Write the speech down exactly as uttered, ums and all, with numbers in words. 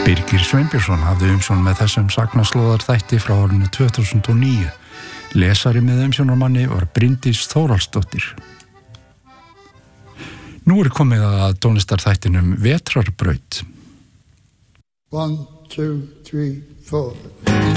Birgir Sveinbjörnsson hafði umsjón með þessum sagnaslóðar þætti frá árinu tvö þúsund og níu. Lesari með umsjónarmanni var Bryndís Þórhallsdóttir. Nú er komið að tónlistarþættinum Vetrarbraut. One, two, three, four.